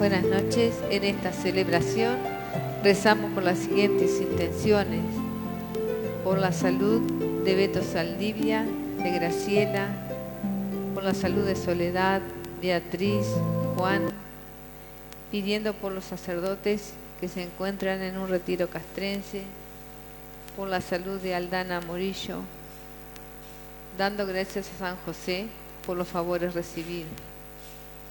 Buenas noches. En esta celebración rezamos por las siguientes intenciones: por la salud de Beto Saldivia, de Graciela, por la salud de Soledad, Beatriz, Juan, pidiendo por los sacerdotes que se encuentran en un retiro castrense, por la salud de Aldana Morillo, dando gracias a San José por los favores recibidos.